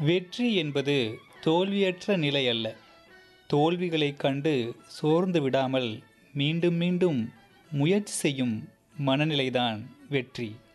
வெற்றி என்பது தோல்வியற்ற நிலை அல்ல. தோல்விகளைக் கண்டு சோர்ந்து விடாமல் மீண்டும் மீண்டும் முயற்சி செய்யும் மனநிலைதான் வெற்றி.